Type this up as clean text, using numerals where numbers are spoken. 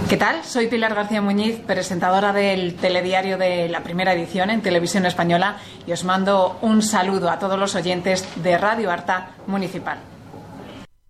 ¿Qué tal? Soy Pilar García Muñiz, presentadora del telediario de la Primera Edición en Televisión Española, y os mando un saludo a todos los oyentes de Radio Arta Municipal.